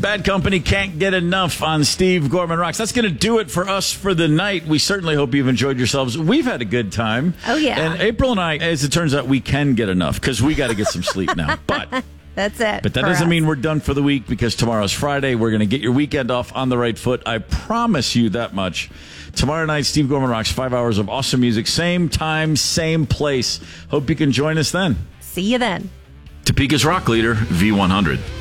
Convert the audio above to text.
Bad Company, Can't Get Enough on Steve Gorman Rocks. That's going to do it for us for the night. We certainly hope you've enjoyed yourselves. We've had a good time. Oh, yeah. And April and I, as it turns out, we can get enough because we got to get some sleep now. But that's it. But that doesn't mean we're done for the week because tomorrow's Friday. We're going to get your weekend off on the right foot. I promise you that much. Tomorrow night, Steve Gorman Rocks, 5 hours of awesome music. Same time, same place. Hope you can join us then. See you then. Topeka's rock leader, V100.